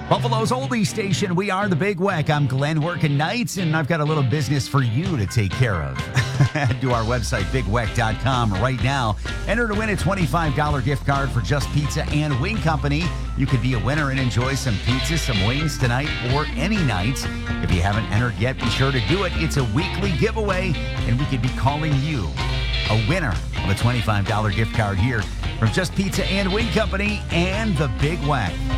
Buffalo's oldie station. We are the Big Weck. I'm Glenn working nights, and I've got a little business for you to take care of. Head to our website, bigweck.com right now. Enter to win a $25 gift card for Just Pizza and Wing Company. You could be a winner and enjoy some pizza, some wings tonight or any night. If you haven't entered yet, be sure to do it. It's a weekly giveaway, and we could be calling you a winner of a $25 gift card here from Just Pizza and Wing Company and the Big Weck.